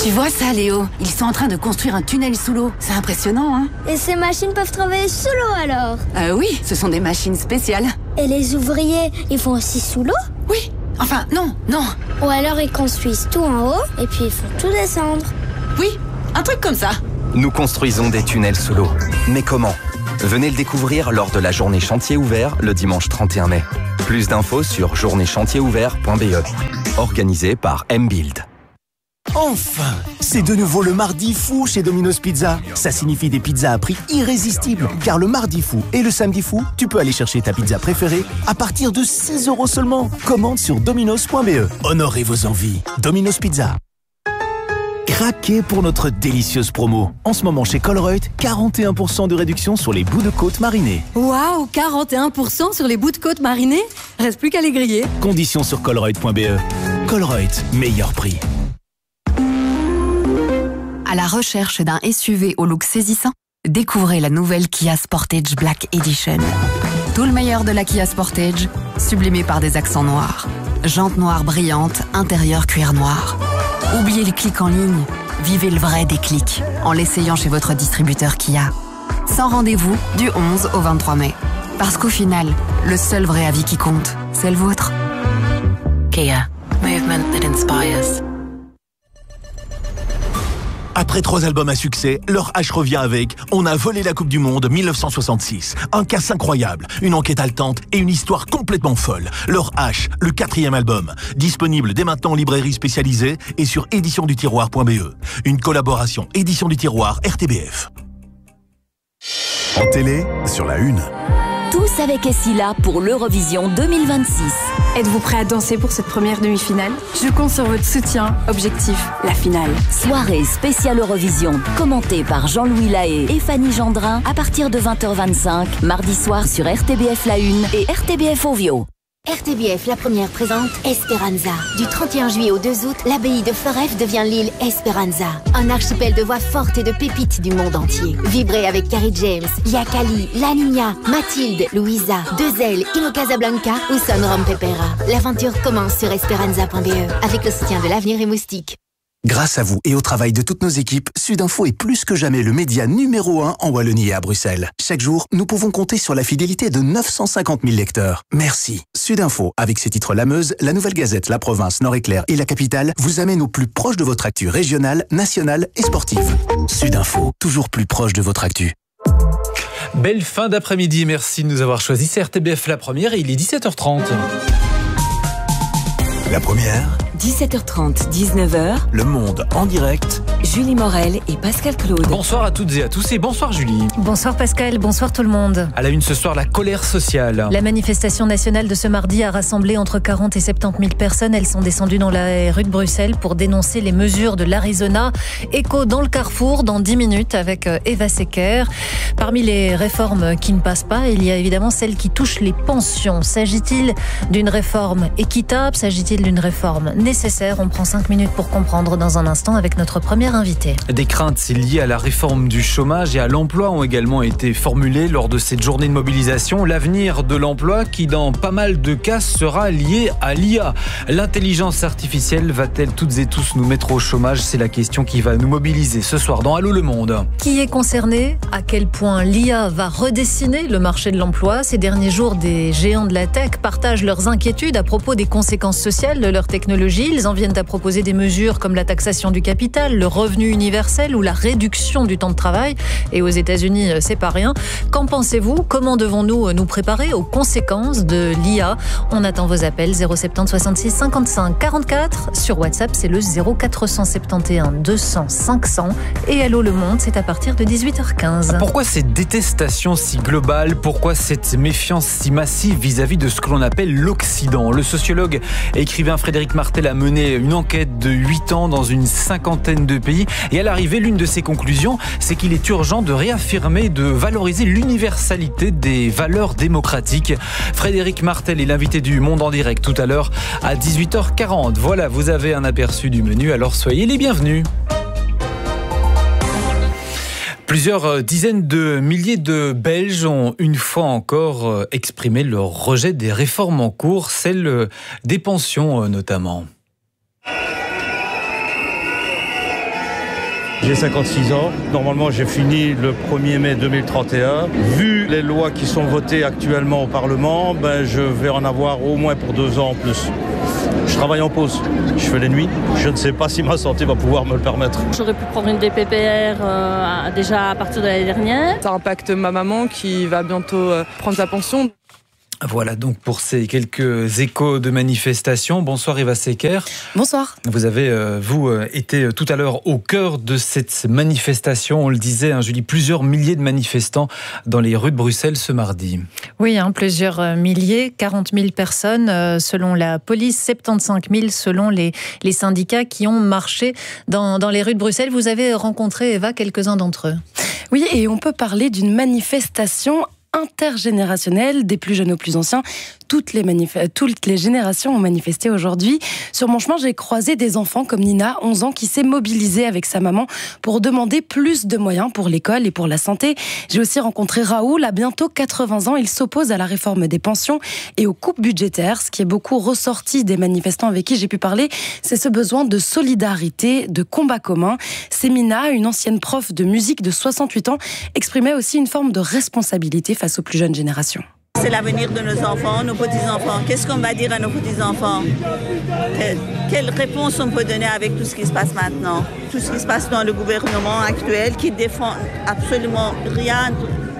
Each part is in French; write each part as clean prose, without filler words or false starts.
Tu vois ça, Léo? Ils sont en train de construire un tunnel sous l'eau. C'est impressionnant, hein? Et ces machines peuvent travailler sous l'eau alors? Oui, ce sont des machines spéciales. Et les ouvriers, ils font aussi sous l'eau? Oui. Enfin, non. Ou alors ils construisent tout en haut et puis ils font tout descendre. Oui, un truc comme ça. Nous construisons des tunnels sous l'eau. Mais comment? Venez le découvrir lors de la journée chantier ouvert le dimanche 31 mai. Plus d'infos sur journée-chantier-ouvert.be. Organisé par M-Build. Enfin, c'est de nouveau le mardi fou chez Domino's Pizza. Ça signifie des pizzas à prix irrésistible. Car le mardi fou et le samedi fou, tu peux aller chercher ta pizza préférée à partir de 6 € seulement. Commande sur dominos.be. Honorez vos envies. Domino's Pizza. Craquez pour notre délicieuse promo. En ce moment chez Colruyt, 41% de réduction sur les bouts de côte marinés. Waouh, 41% sur les bouts de côte marinés? Reste plus qu'à les griller. Conditions sur colruyt.be. Colruyt, meilleur prix. À la recherche d'un SUV au look saisissant, découvrez la nouvelle Kia Sportage Black Edition. Tout le meilleur de la Kia Sportage, sublimé par des accents noirs. Jantes noires brillantes, intérieur cuir noir. Oubliez les clics en ligne, vivez le vrai déclic en l'essayant chez votre distributeur Kia. Sans rendez-vous du 11 au 23 mai. Parce qu'au final, le seul vrai avis qui compte, c'est le vôtre. Kia, movement that inspires. Après 3 albums à succès, leur H revient avec « On a volé la Coupe du Monde 1966 ». Un casse incroyable, une enquête haletante et une histoire complètement folle. Leur H, le 4e album, disponible dès maintenant en librairie spécialisée et sur éditiondutiroir.be. Une collaboration Édition du Tiroir RTBF. En télé, sur la une. Tous avec Essila pour l'Eurovision 2026. Êtes-vous prêt à danser pour cette première demi-finale? Je compte sur votre soutien. Objectif, la finale. Soirée spéciale Eurovision, commentée par Jean-Louis Lahaye et Fanny Gendrin à partir de 20h25, mardi soir sur RTBF La Une et RTBF Ovio. RTBF La Première présente Esperanza. Du 31 juillet au 2 août, l'abbaye de Foref devient l'île Esperanza. Un archipel de voix fortes et de pépites du monde entier. Vibrez avec Carrie James, Yakali, La Niña, Mathilde, Louisa, Dezel, Ino Casablanca ou Son Rom Pepera. L'aventure commence sur esperanza.be avec le soutien de l'Avenir et Moustique. Grâce à vous et au travail de toutes nos équipes, Sudinfo est plus que jamais le média numéro 1 en Wallonie et à Bruxelles. Chaque jour, nous pouvons compter sur la fidélité de 950 000 lecteurs. Merci. Sudinfo, avec ses titres La Meuse, La Nouvelle Gazette, La Province, Nord-Éclair et La Capitale, vous amène au plus proche de votre actu régionale, nationale et sportive. Sudinfo, toujours plus proche de votre actu. Belle fin d'après-midi, merci de nous avoir choisi. C'est RTBF La Première et il est 17h30. La Première. 17h30, 19h. Le Monde en direct. Julie Morel et Pascal Claude. Bonsoir à toutes et à tous et bonsoir Julie. Bonsoir Pascal, bonsoir tout le monde. À la une ce soir, la colère sociale. La manifestation nationale de ce mardi a rassemblé entre 40 et 70 000 personnes. Elles sont descendues dans la rue de Bruxelles pour dénoncer les mesures de l'Arizona. Écho dans le Carrefour dans 10 minutes avec Eva Secker. Parmi les réformes qui ne passent pas, il y a évidemment celles qui touchent les pensions. S'agit-il d'une réforme équitable? S'agit-il d'une réforme nécessaire? On prend 5 minutes pour comprendre dans un instant avec notre première invitée. Des craintes liées à la réforme du chômage et à l'emploi ont également été formulées lors de cette journée de mobilisation. L'avenir de l'emploi qui, dans pas mal de cas, sera lié à l'IA. L'intelligence artificielle va-t-elle toutes et tous nous mettre au chômage? C'est la question qui va nous mobiliser ce soir dans Allô le Monde. Qui est concerné? À quel point l'IA va redessiner le marché de l'emploi? Ces derniers jours, des géants de la tech partagent leurs inquiétudes à propos des conséquences sociales de leur technologie. Ils en viennent à proposer des mesures comme la taxation du capital, le revenu universel ou la réduction du temps de travail. Et aux États-Unis, c'est pas rien. Qu'en pensez-vous? Comment devons-nous nous préparer aux conséquences de l'IA? On attend vos appels 070 66 55 44. Sur WhatsApp, c'est le 0471 200 500. Et Allô le Monde, c'est à partir de 18h15. Pourquoi cette détestation si globale? Pourquoi cette méfiance si massive vis-à-vis de ce que l'on appelle l'Occident? Le sociologue et écrivain Frédéric Martel a mené une enquête de 8 ans dans une cinquantaine de pays. Et à l'arrivée, l'une de ses conclusions, c'est qu'il est urgent de réaffirmer, de valoriser l'universalité des valeurs démocratiques. Frédéric Martel est l'invité du Monde en direct tout à l'heure à 18h40. Voilà, vous avez un aperçu du menu, alors soyez les bienvenus. Plusieurs dizaines de milliers de Belges ont une fois encore exprimé leur rejet des réformes en cours, celles des pensions notamment. J'ai 56 ans. Normalement, j'ai fini le 1er mai 2031. Vu les lois qui sont votées actuellement au Parlement, je vais en avoir au moins pour 2 ans en plus. Je travaille en pause, je fais les nuits. Je ne sais pas si ma santé va pouvoir me le permettre. J'aurais pu prendre une DPPR déjà à partir de l'année dernière. Ça impacte ma maman qui va bientôt prendre sa pension. Voilà donc pour ces quelques échos de manifestations. Bonsoir Eva Secker. Bonsoir. Vous avez, été tout à l'heure au cœur de cette manifestation. On le disait, Julie, plusieurs milliers de manifestants dans les rues de Bruxelles ce mardi. Oui, plusieurs milliers, 40 000 personnes selon la police, 75 000 selon les syndicats qui ont marché dans les rues de Bruxelles. Vous avez rencontré, Eva, quelques-uns d'entre eux. Oui, et on peut parler d'une manifestation intergénérationnelle, des plus jeunes aux plus anciens. Toutes les générations ont manifesté aujourd'hui. Sur mon chemin, j'ai croisé des enfants comme Nina, 11 ans, qui s'est mobilisée avec sa maman pour demander plus de moyens pour l'école et pour la santé. J'ai aussi rencontré Raoul, à bientôt 80 ans. Il s'oppose à la réforme des pensions et aux coupes budgétaires. Ce qui est beaucoup ressorti des manifestants avec qui j'ai pu parler, c'est ce besoin de solidarité, de combat commun. Sémina, une ancienne prof de musique de 68 ans, exprimait aussi une forme de responsabilité face aux plus jeunes générations. C'est l'avenir de nos enfants, nos petits-enfants. Qu'est-ce qu'on va dire à nos petits-enfants ? Quelle réponse on peut donner avec tout ce qui se passe maintenant ? Tout ce qui se passe dans le gouvernement actuel qui défend absolument rien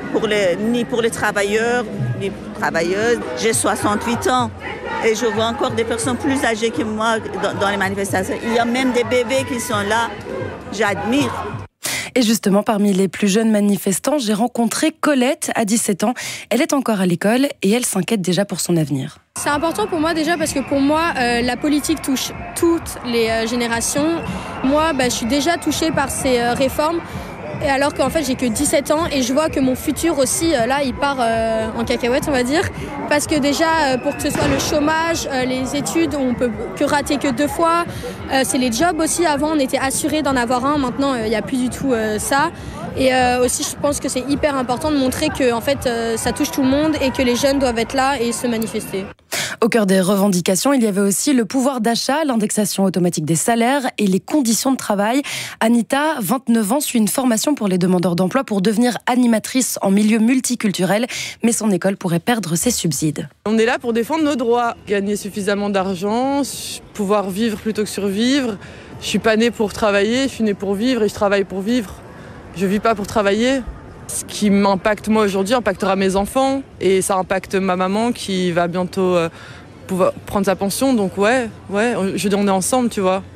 ni pour les travailleurs, ni pour les travailleuses. J'ai 68 ans et je vois encore des personnes plus âgées que moi dans les manifestations. Il y a même des bébés qui sont là. J'admire. Et justement, parmi les plus jeunes manifestants, j'ai rencontré Colette, à 17 ans. Elle est encore à l'école et elle s'inquiète déjà pour son avenir. C'est important pour moi déjà parce que pour moi, la politique touche toutes les générations. Moi, je suis déjà touchée par ces réformes. Et alors qu'en fait j'ai que 17 ans et je vois que mon futur aussi là il part en cacahuète on va dire, parce que déjà pour que ce soit le chômage, les études on peut que rater que 2 fois, c'est les jobs aussi, avant on était assuré d'en avoir un, maintenant il n'y a plus du tout ça. Et aussi je pense que c'est hyper important de montrer que en fait ça touche tout le monde et que les jeunes doivent être là et se manifester. Au cœur des revendications, il y avait aussi le pouvoir d'achat, l'indexation automatique des salaires et les conditions de travail. Anita, 29 ans, suit une formation pour les demandeurs d'emploi pour devenir animatrice en milieu multiculturel, mais son école pourrait perdre ses subsides. On est là pour défendre nos droits, gagner suffisamment d'argent, pouvoir vivre plutôt que survivre. Je suis pas née pour travailler, je suis née pour vivre et je travaille pour vivre. Je vis pas pour travailler. Ce qui m'impacte moi aujourd'hui impactera mes enfants et ça impacte ma maman qui va bientôt pouvoir prendre sa pension. Donc ouais, je veux dire, on est ensemble, tu vois.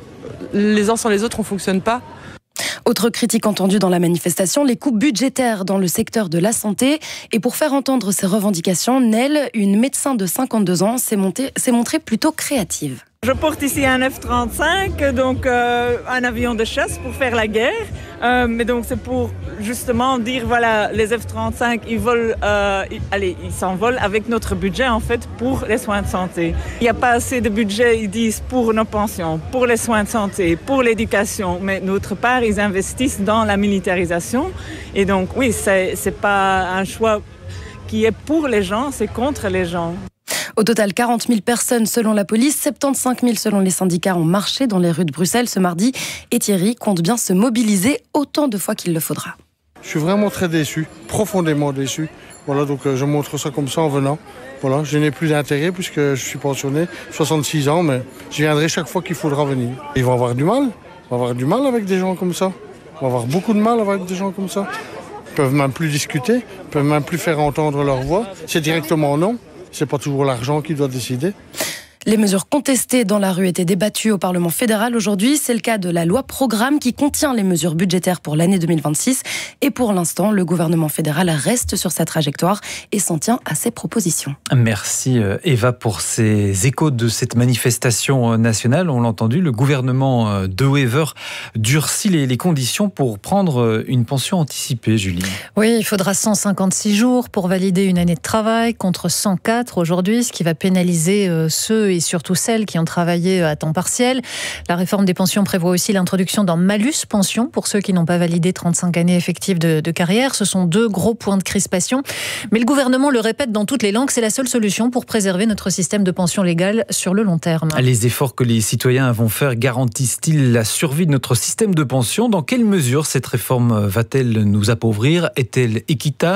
Les uns sans les autres, on fonctionne pas. Autre critique entendue dans la manifestation, les coupes budgétaires dans le secteur de la santé. Et pour faire entendre ses revendications, Nel, une médecin de 52 ans, s'est montrée plutôt créative. Je porte ici un F-35, donc un avion de chasse pour faire la guerre. Mais donc c'est pour justement dire voilà, les F-35 ils volent, ils s'envolent avec notre budget en fait pour les soins de santé. Il n'y a pas assez de budget, ils disent, pour nos pensions, pour les soins de santé, pour l'éducation, mais d'autre part ils investissent dans la militarisation. Et donc oui, c'est pas un choix qui est pour les gens, c'est contre les gens. Au total, 40 000 personnes selon la police, 75 000 selon les syndicats ont marché dans les rues de Bruxelles ce mardi. Et Thierry compte bien se mobiliser autant de fois qu'il le faudra. Je suis vraiment très déçu, profondément déçu. Voilà, donc je montre ça comme ça en venant. Voilà, je n'ai plus d'intérêt puisque je suis pensionné, 66 ans, mais je viendrai chaque fois qu'il faudra venir. Ils vont avoir du mal. On va avoir du mal avec des gens comme ça. On va avoir beaucoup de mal avec des gens comme ça. Ils peuvent même plus discuter, ils peuvent même plus faire entendre leur voix. C'est directement non. C'est pas toujours l'argent qui doit décider. Les mesures contestées dans la rue étaient débattues au Parlement fédéral aujourd'hui. C'est le cas de la loi programme qui contient les mesures budgétaires pour l'année 2026. Et pour l'instant, le gouvernement fédéral reste sur sa trajectoire et s'en tient à ses propositions. Merci Eva pour ces échos de cette manifestation nationale. On l'a entendu, le gouvernement de Wever durcit les conditions pour prendre une pension anticipée, Julie. Oui, il faudra 156 jours pour valider une année de travail contre 104 aujourd'hui, ce qui va pénaliser ceux et et surtout celles qui ont travaillé à temps partiel. La réforme des pensions prévoit aussi l'introduction d'un malus pension pour ceux qui n'ont pas validé 35 années effectives de carrière. Ce sont 2 gros points de crispation. Mais le gouvernement le répète dans toutes les langues, c'est la seule solution pour préserver notre système de pension légale sur le long terme. Les efforts que les citoyens vont faire garantissent-ils la survie de notre système de pension ? Dans quelle mesure cette réforme va-t-elle nous appauvrir ? Est-elle équitable ?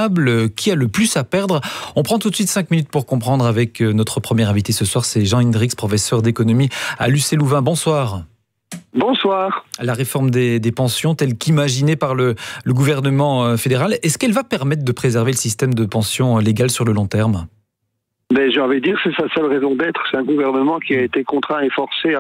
Qui a le plus à perdre ? On prend tout de suite 5 minutes pour comprendre avec notre premier invité ce soir, c'est Jean Hendrix, professeur d'économie à l'UC Louvain. Bonsoir. Bonsoir. La réforme des pensions telle qu'imaginée par le gouvernement fédéral, est-ce qu'elle va permettre de préserver le système de pension légal sur le long terme ? J'ai envie de dire que c'est sa seule raison d'être. C'est un gouvernement qui a été contraint et forcé à